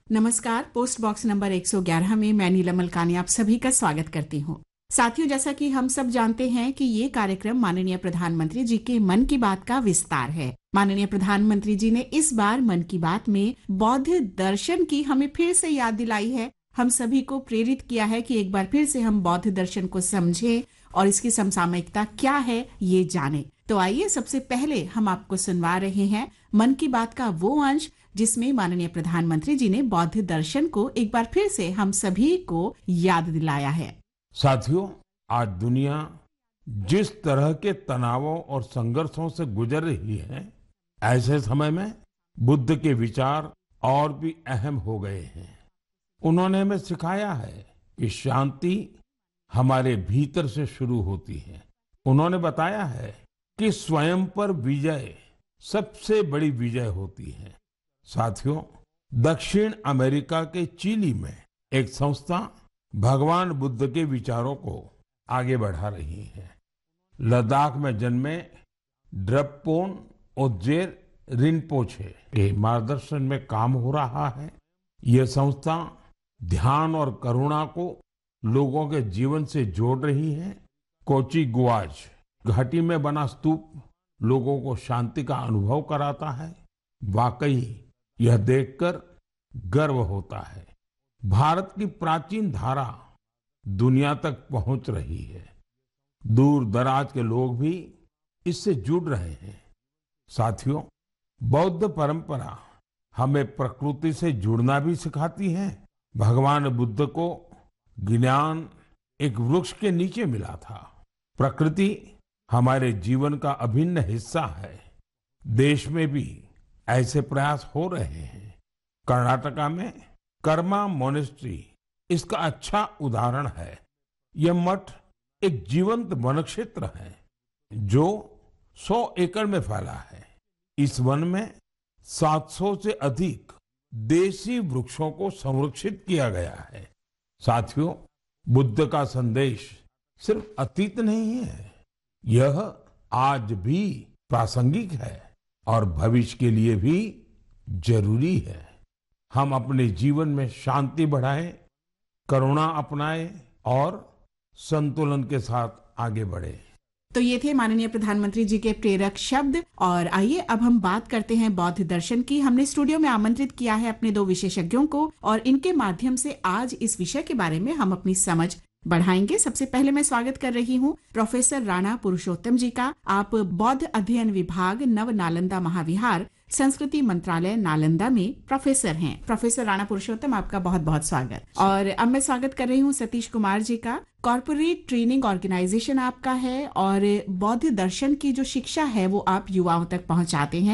नमस्कार। Post box number 111 में मैं नीलम मलकानी आप सभी का स्वागत करती हूँ। साथियों, जैसा कि हम सब जानते हैं कि ये कार्यक्रम माननीय प्रधानमंत्री जी के मन की बात का विस्तार है। माननीय प्रधानमंत्री जी ने इस बार मन की बात में बौद्ध दर्शन की हमें फिर से याद दिलाई है। हम सभी को प्रेरित किया है कि एक बार फिर से हम बौद्ध दर्शन को समझें और इसकी समसामयिकता क्या है ये जाने। तो आइए सबसे पहले हम आपको सुनवा रहे हैं मन की बात का वो अंश जिसमें माननीय प्रधानमंत्री जी ने बौद्ध दर्शन को एक बार फिर से हम सभी को याद दिलाया है। साथियों, आज दुनिया जिस तरह के तनावों और संघर्षों से गुजर रही है, ऐसे समय में बुद्ध के विचार और भी अहम हो गए हैं। उन्होंने हमें सिखाया है कि शांति हमारे भीतर से शुरू होती है। उन्होंने बताया है कि स्वयं पर विजय सबसे बड़ी विजय होती है। साथियों, दक्षिण अमेरिका के चिली में एक संस्था भगवान बुद्ध के विचारों को आगे बढ़ा रही है। लद्दाख में जन्मे ड्रपपोन ओजेर रिनपोछे के मार्गदर्शन में काम हो रहा है। यह संस्था ध्यान और करुणा को लोगों के जीवन से जोड़ रही है। कोची गुआज घाटी में बना स्तूप लोगों को शांति का अनुभव कराता है। वाकई यह देखकर गर्व होता है। भारत की प्राचीन धारा दुनिया तक पहुंच रही है। दूर दराज के लोग भी इससे जुड़ रहे हैं। साथियों, बौद्ध परंपरा हमें प्रकृति से जुड़ना भी सिखाती है। भगवान बुद्ध को ज्ञान एक वृक्ष के नीचे मिला था। प्रकृति हमारे जीवन का अभिन्न हिस्सा है। देश में भी ऐसे प्रयास हो रहे हैं। कर्नाटका में कर्मा मोनेस्ट्री इसका अच्छा उदाहरण है। यह मठ एक जीवंत वन क्षेत्र है जो 100 एकड़ में फैला है। इस वन में 700 से अधिक देसी वृक्षों को संरक्षित किया गया है। साथियों, बुद्ध का संदेश सिर्फ अतीत नहीं है, यह आज भी प्रासंगिक है और भविष्य के लिए भी जरूरी है। हम अपने जीवन में शांति बढ़ाएं, करुणा अपनाएं और संतुलन के साथ आगे बढ़ें। तो ये थे माननीय प्रधानमंत्री जी के प्रेरक शब्द। और आइए अब हम बात करते हैं बौद्ध दर्शन की। हमने स्टूडियो में आमंत्रित किया है अपने 2 विशेषज्ञों को और इनके माध्यम से आज इस विषय के बारे में हम अपनी समझ बढ़ाएंगे। सबसे पहले मैं स्वागत कर रही हूँ प्रोफेसर राणा पुरुषोत्तम जी का। आप बौद्ध अध्ययन विभाग, नव नालंदा महाविहार, संस्कृति मंत्रालय नालंदा में प्रोफेसर हैं। प्रोफेसर राणा पुरुषोत्तम, आपका बहुत बहुत स्वागत। और अब मैं स्वागत कर रही हूँ सतीश कुमार जी का। कॉर्पोरेट ट्रेनिंग ऑर्गेनाइजेशन आपका है और बौद्ध दर्शन की जो शिक्षा है वो आप युवाओं तक पहुँचाते हैं।